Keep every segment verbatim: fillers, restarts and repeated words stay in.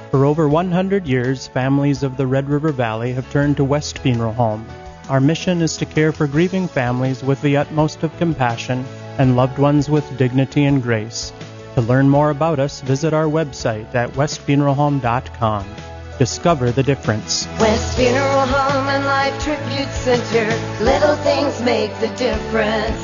For over one hundred years, families of the Red River Valley have turned to West Funeral Home. Our mission is to care for grieving families with the utmost of compassion and loved ones with dignity and grace. To learn more about us, visit our website at west funeral home dot com. Discover the difference. West Funeral Home and Life Tribute Center. Little things make the difference.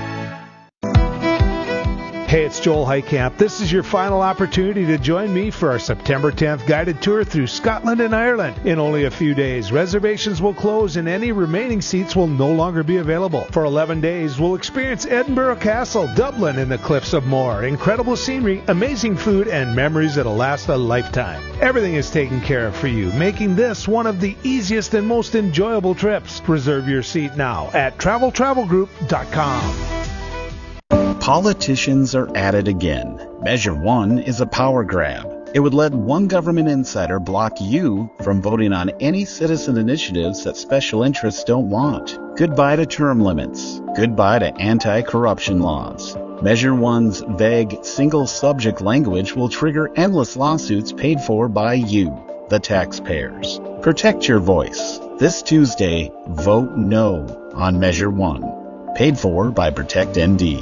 Hey, it's Joel Heitkamp. This is your final opportunity to join me for our September tenth guided tour through Scotland and Ireland. In only a few days, reservations will close and any remaining seats will no longer be available. For eleven days, we'll experience Edinburgh Castle, Dublin, and the Cliffs of Moher. Incredible scenery, amazing food, and memories that'll last a lifetime. Everything is taken care of for you, making this one of the easiest and most enjoyable trips. Reserve your seat now at travel travel group dot com. Politicians are at it again. Measure one is a power grab. It would let one government insider block you from voting on any citizen initiatives that special interests don't want. Goodbye to term limits. Goodbye to anti-corruption laws. Measure one's vague, single-subject language will trigger endless lawsuits paid for by you, the taxpayers. Protect your voice. This Tuesday, vote no on Measure one. Paid for by Protect N D.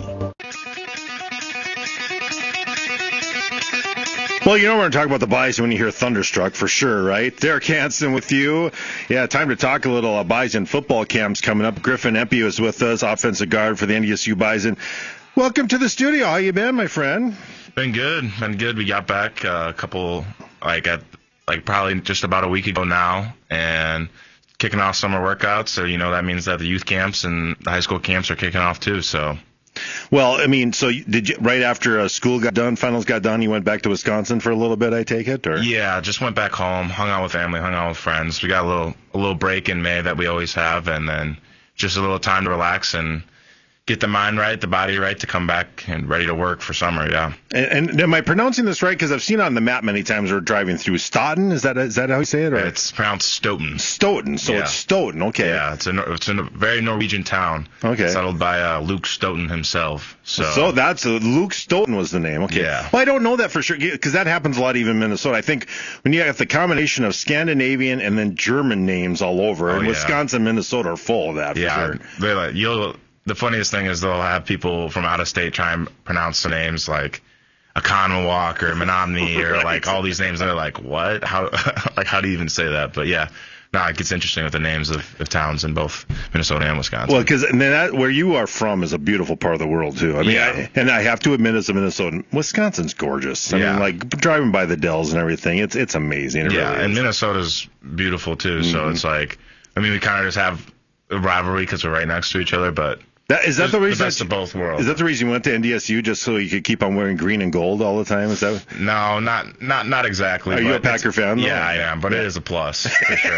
Well, you know we're going to talk about the Bison when you hear Thunderstruck for sure, right? Derek Hansen with you. Yeah, time to talk a little uh, Bison football camps coming up. Griffin Empey is with us, offensive guard for the N D S U Bison. Welcome to the studio. How you been, my friend? Been good. Been good. We got back uh, a couple, like at like probably just about a week ago now, and kicking off summer workouts. So, you know, that means that the youth camps and the high school camps are kicking off too, so. Well, I mean, so did you, right after uh, school got done, finals got done, you went back to Wisconsin for a little bit, I take it? Or? Yeah, just went back home, hung out with family, hung out with friends. We got a little a little break in May that we always have, and then just a little time to relax and get the mind right, the body right to come back and ready to work for summer, yeah. And, and am I pronouncing this right? Because I've seen it on the map many times we're driving through Stoughton. Is that is that how you say it? Or? It's pronounced Stoughton. Stoughton, so yeah. It's Stoughton, okay. Yeah, it's a, it's a very Norwegian town. Okay. Settled by uh, Luke Stoughton himself. So, so that's uh, Luke Stoughton was the name, okay. Yeah. Well, I don't know that for sure, because that happens a lot even in Minnesota. I think when you have the combination of Scandinavian and then German names all over, oh, and yeah. Wisconsin and Minnesota are full of that for yeah, sure. They're like, you'll... The funniest thing is they'll have people from out of state try and pronounce the names like Akanawak or Menominee or right. like all these names. And they're like, what? How like how do you even say that? But yeah, no, it gets interesting with the names of, of towns in both Minnesota and Wisconsin. Well, because that where you are from is a beautiful part of the world too. I mean, yeah. I, and I have to admit, as a Minnesotan, Wisconsin's gorgeous. I yeah. mean, like driving by the Dells and everything, it's it's amazing. It yeah, really and is. Minnesota's beautiful too. Mm-hmm. So it's like, I mean, we kind of just have a rivalry because we're right next to each other, but. That, is that the reason? The best of both worlds. Is that the reason you went to N D S U, just so you could keep on wearing green and gold all the time? Is that? No, not not not exactly. Are you a Packer fan? Yeah, I am, but yeah. It is a plus for sure.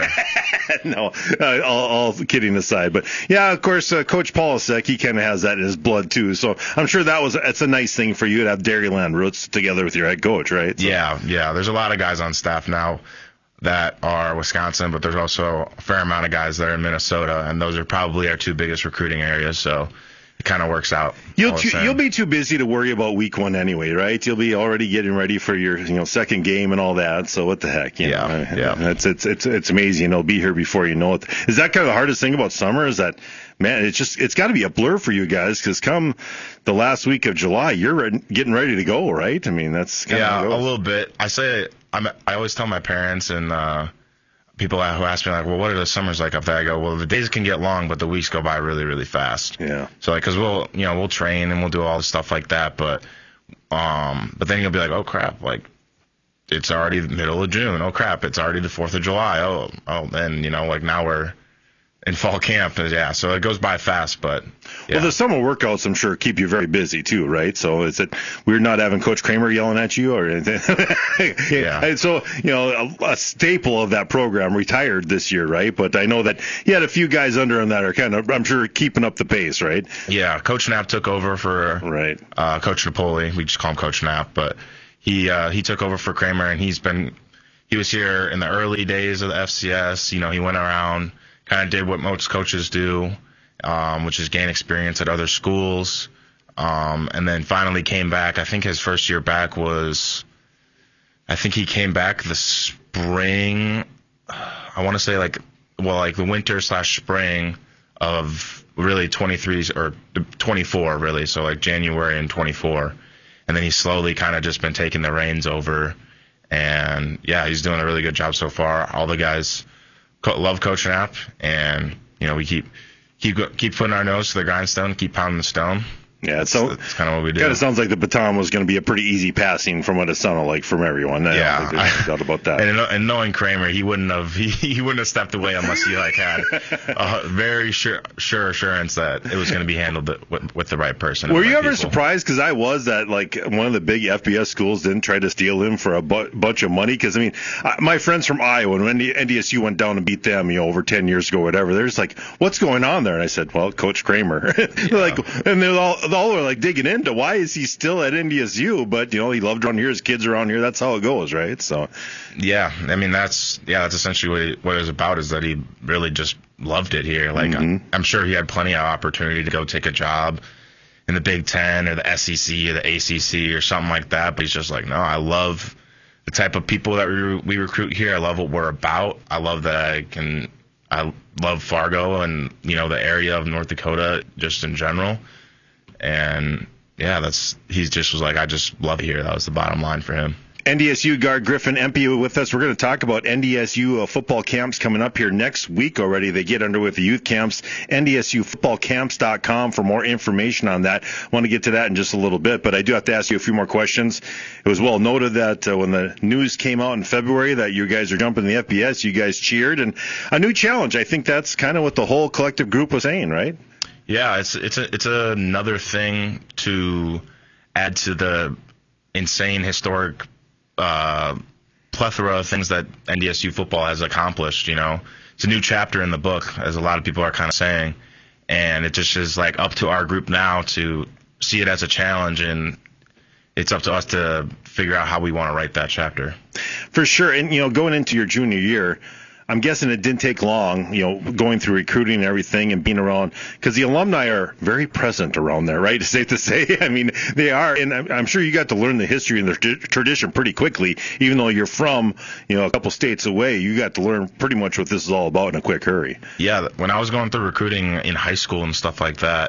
no, uh, all, all kidding aside, but yeah, of course, uh, Coach Polasek, he kind of has that in his blood too. So I'm sure that was it's a nice thing for you to have Dairyland roots together with your head coach, right? So. Yeah, yeah. There's a lot of guys on staff now that are Wisconsin, but there's also a fair amount of guys that are in Minnesota, and those are probably our two biggest recruiting areas. So. It kind of works out. You'll too, you'll be too busy to worry about week one anyway, right? You'll be already getting ready for your you know second game and all that. So what the heck? You yeah, know? yeah. It's it's it's it's amazing. It'll be here before you know it. Is that kind of the hardest thing about summer? Is that man? It's just it's got to be a blur for you guys because come the last week of July, you're re- getting ready to go, right? I mean, that's kind yeah, of a little bit. I say I'm I always tell my parents and. uh People who ask me, like, well, what are the summers like up there? I go, well, the days can get long, but the weeks go by really, really fast. Yeah. So, like, because we'll, you know, we'll train and we'll do all the stuff like that, but um, but then you'll be like, oh, crap, like, it's already the middle of June. Oh, crap, it's already the fourth of July. Oh, oh, then, you know, like, now we're in fall camp. Yeah, so it goes by fast, but yeah. Well, the summer workouts, I'm sure, keep you very busy too, right? So is it we're not having Coach Kramer yelling at you or anything? Yeah. And so, you know, a, a staple of that program retired this year, right? But I know that you had a few guys under him that are kind of, I'm sure, keeping up the pace, right? Yeah, Coach Knapp took over for right. uh, Coach Napoli. We just call him Coach Knapp, but he uh, he took over for Kramer, and he's been he was here in the early days of the F C S. You know, he went around. Kind of did what most coaches do, um, which is gain experience at other schools, um, and then finally came back. I think his first year back was I think he came back the spring. I want to say like, well, like the winter slash spring of really twenty-three or twenty-four, really. So like January and twenty-four. And then he's slowly kind of just been taking the reins over. And yeah, he's doing a really good job so far. All the guys co- love Coach Knapp, and you know we keep keep keep putting our nose to the grindstone, keep pounding the stone. Yeah, so that's, that's kind of what we do. Kind of sounds like the baton was going to be a pretty easy passing from what it sounded like from everyone. I yeah, don't think there's no doubt about that. And, and knowing Kramer, he wouldn't have he, he wouldn't have stepped away unless he like had a very sure sure assurance that it was going to be handled with, with the right person. Were you right ever people. surprised? Because I was that like one of the big F B S schools didn't try to steal him for a bu- bunch of money. Because I mean, I, my friends from Iowa, when N D S U went down and beat them, you know, over ten years ago, or whatever, they're just like, "What's going on there?" And I said, "Well, Coach Kramer." Yeah. Like, and they're all all are like digging into why is he still at N D S U? But you know, he loved around here. His kids are around here. That's how it goes, right? So, yeah, I mean, that's yeah, that's essentially what it, what it was about. Is that he really just loved it here. Like, Mm-hmm. I'm, I'm sure he had plenty of opportunity to go take a job in the Big Ten or the S E C or the A C C or something like that. But he's just like, no, I love the type of people that we we recruit here. I love what we're about. I love that I can. I love Fargo and you know the area of North Dakota just in general. And yeah, that's he just was like, I just love it here. That was the bottom line for him. N D S U guard Griffin Empey with us. We're going to talk about N D S U uh, football camps coming up here next week already. They get underway with the youth camps. N D S U football camps dot com for more information on that. I want to get to that in just a little bit, but I do have to ask you a few more questions. It was well noted that uh, when the news came out in February that you guys are jumping the F B S, you guys cheered, and a new challenge. I think that's kind of what the whole collective group was saying, right? Yeah, it's it's a, it's another thing to add to the insane historic uh, plethora of things that N D S U football has accomplished. You know, it's a new chapter in the book, as a lot of people are kind of saying, and it just is like up to our group now to see it as a challenge, and it's up to us to figure out how we want to write that chapter. For sure, and you know, going into your junior year, I'm guessing it didn't take long, you know, going through recruiting and everything and being around, because the alumni are very present around there, right? It's safe to say. I mean, they are, and I'm, I'm sure you got to learn the history and the t- tradition pretty quickly, even though you're from, you know, a couple states away. You got to learn pretty much what this is all about in a quick hurry. Yeah, when I was going through recruiting in high school and stuff like that,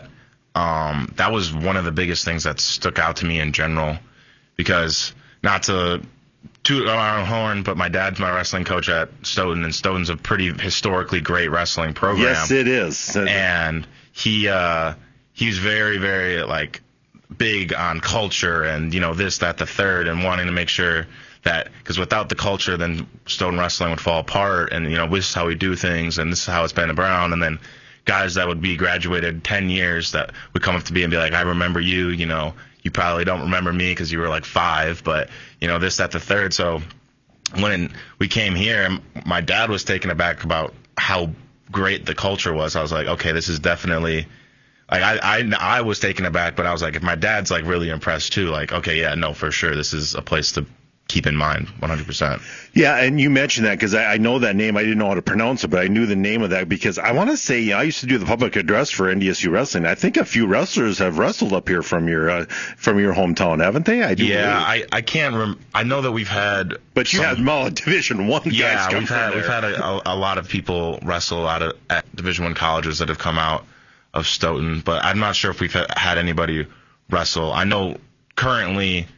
um, that was one of the biggest things that stuck out to me in general, because not to toot our own horn, but my dad's my wrestling coach at Stoughton, and Stoughton's a pretty historically great wrestling program. Yes, it is. And he uh, he's very, very like big on culture and you know this, that, the third, and wanting to make sure that because without the culture, then Stoughton wrestling would fall apart. And you know this is how we do things, and this is how it's been around. And then guys that would be graduated ten years that would come up to me and be like, I remember you, you know. You probably don't remember me because you were like five, but, you know, this, that, the third. So when we came here, my dad was taken aback about how great the culture was. I was like, okay, this is definitely like I, I, I was taken aback, but I was like, if my dad's like really impressed too, like, okay, yeah, no, for sure. This is a place to keep in mind one hundred percent. Yeah, and you mentioned that because I, I know that name. I didn't know how to pronounce it, but I knew the name of that because I want to say, you know, I used to do the public address for N D S U wrestling. I think a few wrestlers have wrestled up here from your uh, from your hometown, haven't they? I do. Yeah, I, I can't rem- I know that we've had But you some, had Mullet Division One guys yeah, come we've from had there. we've had a, a, a lot of people wrestle out of at Division One colleges that have come out of Stoughton, but I'm not sure if we've had anybody wrestle. I know currently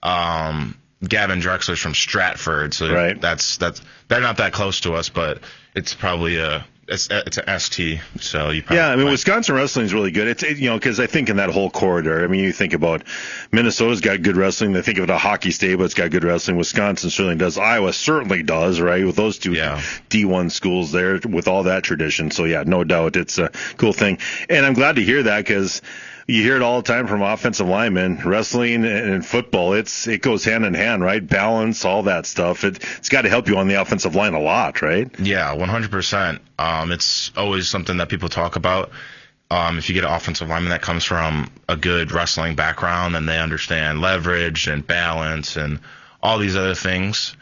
um, Gavin Drexler's from Stratford, so right. that's that's they're not that close to us, but it's probably a it's it's an S T. So you probably yeah, I mean might. Wisconsin wrestling is really good. It's it, you know because I think in that whole corridor. I mean, you think about Minnesota's got good wrestling. They think of it a hockey state, but it's got good wrestling. Wisconsin certainly does. Iowa certainly does, right? With those two yeah. D one schools there, with all that tradition. So yeah, no doubt, it's a cool thing. And I'm glad to hear that because you hear it all the time from offensive linemen. Wrestling and football, it's it goes hand in hand, right? Balance, all that stuff. It, it's got to help you on the offensive line a lot, right? Yeah, one hundred percent. Um, it's always something that people talk about. Um, if you get an offensive lineman that comes from a good wrestling background, then they understand leverage and balance and all these other things.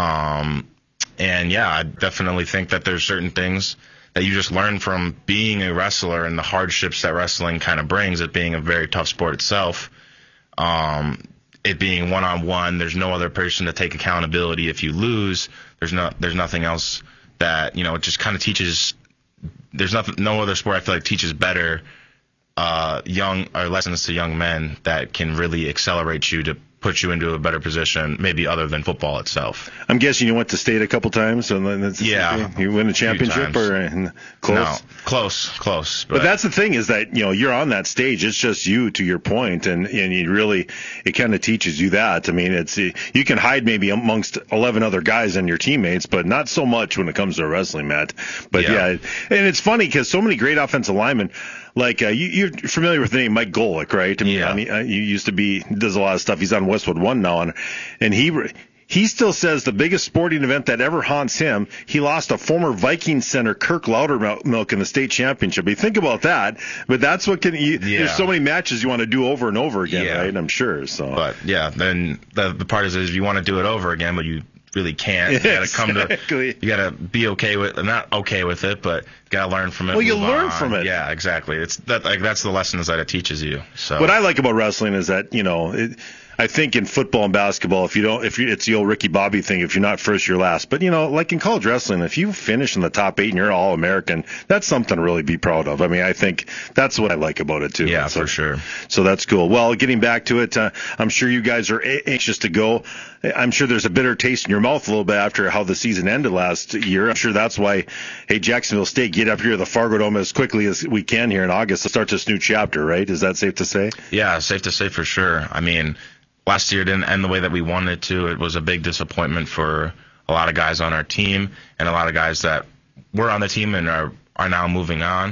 Um, and yeah, I definitely think that there's certain things that you just learn from being a wrestler and the hardships that wrestling kind of brings, it being a very tough sport itself. Um, it being one-on-one. There's no other person to take accountability if you lose. There's no, there's nothing else that, you know, it just kind of teaches. There's nothing, no other sport I feel like teaches better uh, young or lessons to young men that can really accelerate you to put you into a better position, maybe other than football itself. I'm guessing you went to state a couple times, and then it's, yeah, you win a championship or uh, close. No, close, close. But, but that's the thing is that, you know, you're on that stage. It's just you, to your point, and and you really, it kind of teaches you that. I mean, it's you can hide maybe amongst eleven other guys and your teammates, but not so much when it comes to wrestling, Matt. But yeah, yeah and it's funny because so many great offensive linemen. Like, uh, you, you're familiar with the name Mike Golick, right? I mean, yeah. I mean, uh, you used to be, does a lot of stuff. He's on Westwood One now, and, and he he still says the biggest sporting event that ever haunts him, he lost a former Viking center, Kirk Loudermilk, in the state championship. You think about that, but that's what can, you, yeah. there's so many matches you want to do over and over again, yeah. right? I'm sure, so. But, yeah, then the, the part is, is you want to do it over again, but you really can't. You gotta come exactly. to. You gotta be okay with, not okay with it, but you gotta learn from it. Well, you learn on. from it. Yeah, exactly. It's that like that's the lessons that it teaches you. So what I like about wrestling is that you know. It, I think in football and basketball, if you don't, if you, it's the old Ricky Bobby thing, if you're not first, you're last. But, you know, like in college wrestling, if you finish in the top eight and you're all American, that's something to really be proud of. I mean, I think that's what I like about it too. Yeah, so, for sure. So that's cool. Well, getting back to it, uh, I'm sure you guys are a- anxious to go. I'm sure there's a bitter taste in your mouth a little bit after how the season ended last year. I'm sure that's why, hey, Jacksonville State, get up here to the Fargo Dome as quickly as we can here in August to start this new chapter, right? Is that safe to say? Yeah, safe to say for sure. I mean, last year didn't end the way that we wanted it to. It was a big disappointment for a lot of guys on our team and a lot of guys that were on the team and are, are now moving on.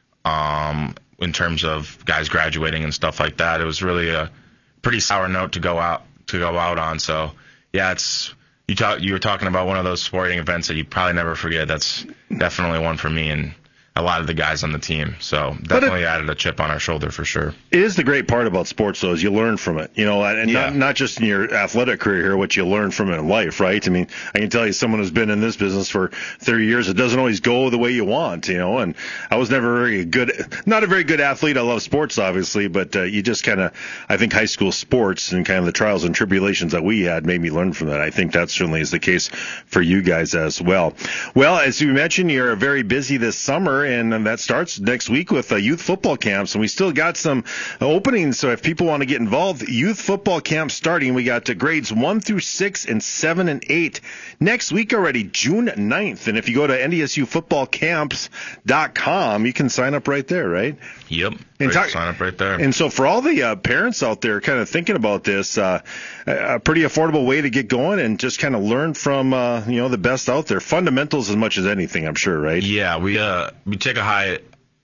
Um, in terms of guys graduating and stuff like that, it was really a pretty sour note to go out to go out on. So yeah, it's you talk you were talking about one of those sporting events that you probably never forget. That's definitely one for me and a lot of the guys on the team. So definitely it, added a chip on our shoulder for sure. It is the great part about sports, though, is you learn from it. You know, and yeah. not, not just in your athletic career here, what you learn from it in life, right? I mean, I can tell you someone who's been in this business for thirty years, it doesn't always go the way you want, you know, and I was never very good, not a very good athlete. I love sports, obviously, but uh, you just kind of, I think high school sports and kind of the trials and tribulations that we had made me learn from that. I think that certainly is the case for you guys as well. Well, as you mentioned, you're very busy this summer, and that starts next week with uh, youth football camps, and we still got some openings. So if people want to get involved, youth football camp starting. We got to grades one through six and seven and eight next week already, June ninth. And if you go to N D S U football camps dot com, you can sign up right there, right? Yep. And talk, sign up right there. And so for all the uh, parents out there kind of thinking about this, uh, a pretty affordable way to get going and just kind of learn from, uh, you know, the best out there. Fundamentals as much as anything, I'm sure, right? Yeah, we uh we take a high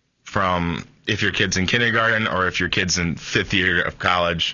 from if your kid's in kindergarten or if your kid's in fifth year of college.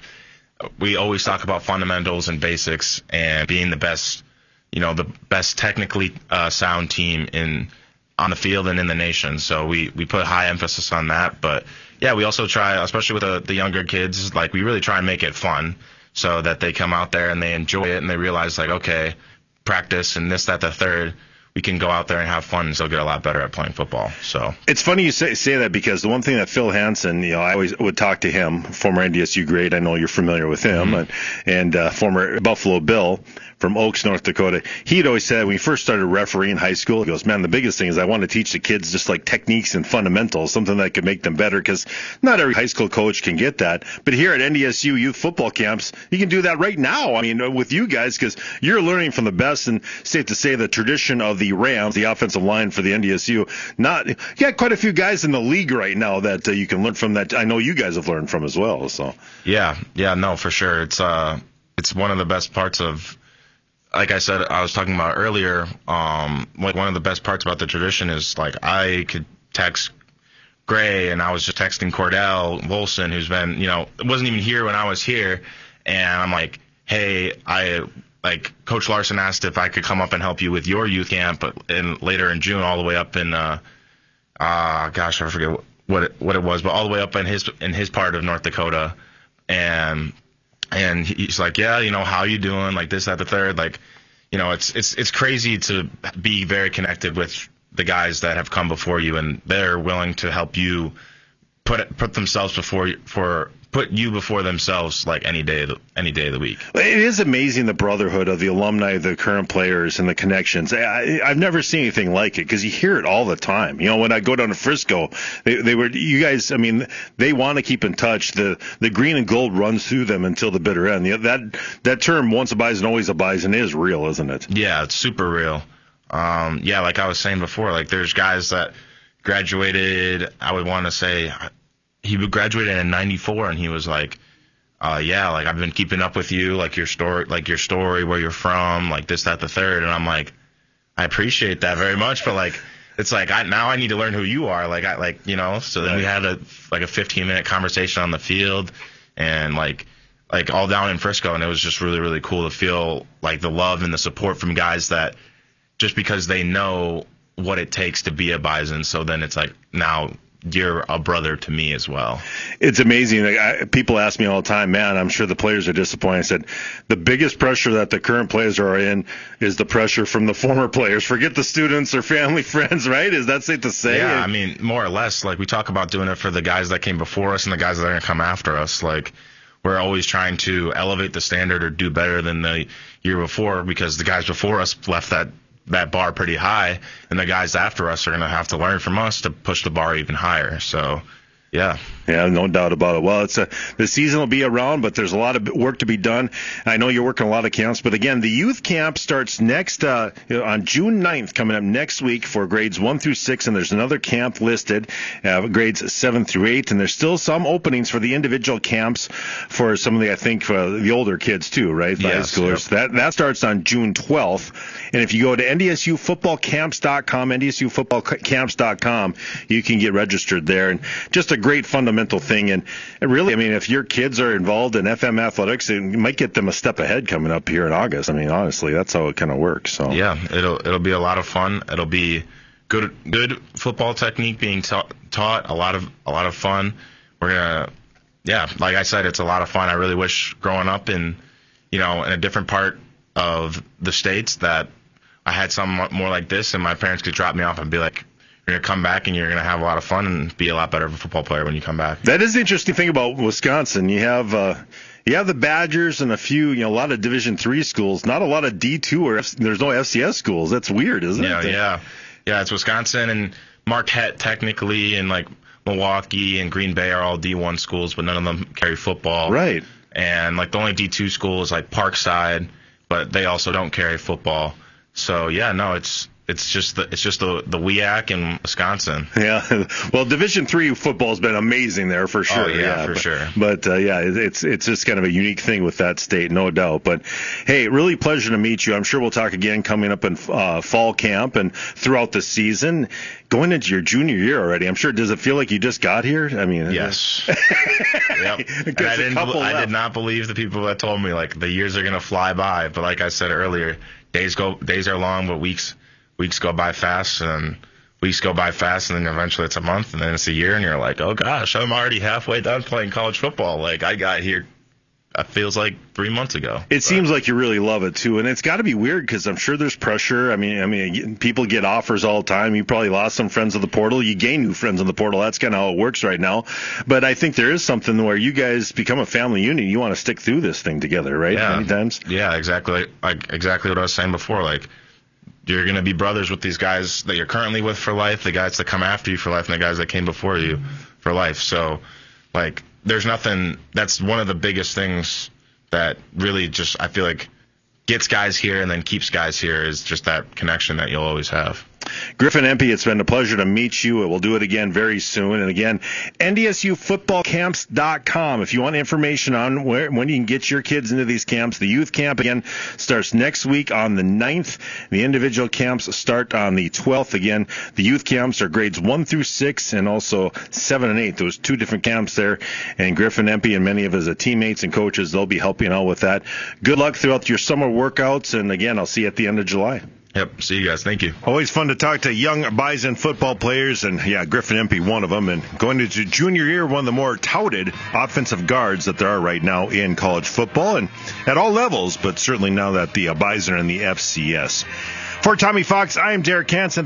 We always talk about fundamentals and basics and being the best, you know, the best technically uh, sound team in on the field and in the nation. So we, we put high emphasis on that. But, yeah, we also try, especially with the, the younger kids, like we really try and make it fun so that they come out there and they enjoy it and they realize, like, okay, practice and this, that, the third. We can go out there and have fun and still get a lot better at playing football. So it's funny you say say that because the one thing that Phil Hansen, you know, I always would talk to him, former N D S U great. I know you're familiar with him, mm-hmm. and, and uh, former Buffalo Bill from Oaks, North Dakota. He'd always said when he first started refereeing in high school, he goes, man, the biggest thing is I want to teach the kids just like techniques and fundamentals, something that could make them better, because not every high school coach can get that. But here at N D S U youth football camps, you can do that right now. I mean, with you guys, because you're learning from the best, and safe to say the tradition of the Rams, the offensive line for the N D S U. Not, you got quite a few guys in the league right now that uh, you can learn from that I know you guys have learned from as well. So yeah, yeah, no, for sure. It's uh, it's one of the best parts of, like I said, I was talking about earlier. Um, like one of the best parts about the tradition is like I could text Gray, and I was just texting Cordell Volson, who's been, you know, wasn't even here when I was here, and I'm like, hey, I. Like Coach Larson asked if I could come up and help you with your youth camp, but in later in June, all the way up in, uh, uh gosh, I forget what it, what it was, but all the way up in his in his part of North Dakota, and and he's like, yeah, you know, how you doing? Like this, that, the third, like, you know, it's it's it's crazy to be very connected with the guys that have come before you, and they're willing to help you put it, put themselves before for. put you before themselves like any day of the, any day of the week. It is amazing, the brotherhood of the alumni, the current players, and the connections. I, I've never seen anything like it because you hear it all the time. You know, when I go down to Frisco, they, they were you guys. I mean, they want to keep in touch. The the green and gold runs through them until the bitter end. You know, that that term, once a bison, always a bison, is real, isn't it? Yeah, it's super real. Um, yeah, like I was saying before, like there's guys that graduated. I would want to say. He graduated in ninety-four, and he was like, uh, yeah, like I've been keeping up with you, like your story, like your story, where you're from, like this, that, the third. And I'm like, I appreciate that very much, but like, it's like I now I need to learn who you are, like I like you know. So then we had a like a fifteen minute conversation on the field, and like like all down in Frisco, and it was just really really cool to feel like the love and the support from guys that just because they know what it takes to be a Bison. So then it's like now. You're a brother to me as well. It's amazing. Like, I, people ask me all the time, man, I'm sure the players are disappointed. I said, the biggest pressure that the current players are in is the pressure from the former players. Forget the students or family, friends, right? Is that safe to say? Yeah, I mean, more or less. Like, we talk about doing it for the guys that came before us and the guys that are going to come after us. Like, we're always trying to elevate the standard or do better than the year before because the guys before us left that that bar pretty high, and the guys after us are going to have to learn from us to push the bar even higher. So, yeah. Yeah, no doubt about it. Well, it's a, the season will be around, but there's a lot of work to be done. I know you're working a lot of camps, but again, the youth camp starts next uh, on June ninth, coming up next week for grades one through six, and there's another camp listed, uh, grades seven through eight, and there's still some openings for the individual camps for some of the, I think, uh, the older kids too, right? The yes, high schoolers. Yep. That that starts on June twelfth, and if you go to N D S U football camps dot com, N D S U football camps dot com, you can get registered there, and just a great fundamental thing. And really, I mean, if your kids are involved in F M athletics, it might get them a step ahead coming up here in August. I mean, honestly, that's how it kind of works. So yeah, it'll it'll be a lot of fun. It'll be good good football technique being ta- taught. A lot of a lot of fun. We're gonna, yeah, like I said, it's a lot of fun. I really wish growing up in, you know, in a different part of the states that I had something more like this, and my parents could drop me off and be like, you're going to come back and you're going to have a lot of fun and be a lot better of a football player when you come back. That is the interesting thing about Wisconsin. You have uh, you have the Badgers and a few, you know, a lot of Division three schools, not a lot of D two or F- there's no F C S schools. That's weird, isn't yeah, it? Yeah, yeah. Yeah, it's Wisconsin and Marquette technically, and like Milwaukee and Green Bay are all D one schools, but none of them carry football. Right. And like the only D two school is like Parkside, but they also don't carry football. So yeah, no, it's it's just the it's just the the W I A C in Wisconsin. Yeah, well, Division three football has been amazing there for sure. Oh, yeah, yeah, for but, sure. But uh, yeah, it's it's just kind of a unique thing with that state, no doubt. But hey, really pleasure to meet you. I'm sure we'll talk again coming up in uh, fall camp and throughout the season. Going into your junior year already, I'm sure. Does it feel like you just got here? I mean, yes. Yep. And I didn't. I did not believe the people that told me like the years are gonna fly by. But like I said earlier, days go days are long, but weeks weeks go by fast, and weeks go by fast, and then eventually it's a month, and then it's a year, and you're like, oh gosh, I'm already halfway done playing college football. Like I got here. It feels like three months ago. It but. seems like you really love it too, and it's got to be weird because I'm sure there's pressure. I mean, I mean, people get offers all the time. You probably lost some friends in the portal. You gain new friends in the portal. That's kind of how it works right now. But I think there is something where you guys become a family unit. You want to stick through this thing together, right? Yeah. Many times. Yeah, exactly. Like exactly what I was saying before. Like you're gonna be brothers with these guys that you're currently with for life, the guys that come after you for life, and the guys that came before you for life. So, like, there's nothing. That's one of the biggest things that really just, I feel like, gets guys here and then keeps guys here is just that connection that you'll always have. Griffin Empey, it's been a pleasure to meet you. We'll do it again very soon. And again, N D S U football camps dot com. If you want information on where, when you can get your kids into these camps, the youth camp, again, starts next week on the ninth. The individual camps start on the twelfth. Again, the youth camps are grades one through six and also seven and eight. Those two different camps there. And Griffin Empey and many of his teammates and coaches, they'll be helping out with that. Good luck throughout your summer workouts. And again, I'll see you at the end of July. Yep. See you guys. Thank you. Always fun to talk to young Bison football players, and yeah, Griffin Empey, one of them, and going into junior year, one of the more touted offensive guards that there are right now in college football, and at all levels, but certainly now that the uh, Bison are in the F C S. For Tommy Fox, I am Derek Hansen.